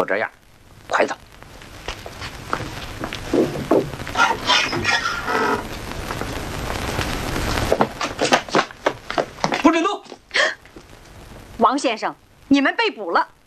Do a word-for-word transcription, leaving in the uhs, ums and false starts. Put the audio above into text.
这样，快走。 不准动！ 王先生，你们被捕了。